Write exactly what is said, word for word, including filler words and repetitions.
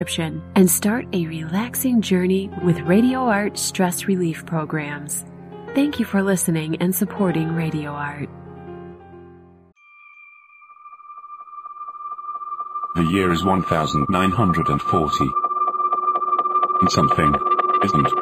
and start a relaxing journey with Radio Art stress relief programs. Thank you for listening and supporting Radio Art. The year is one thousand nine hundred forty. And something isn't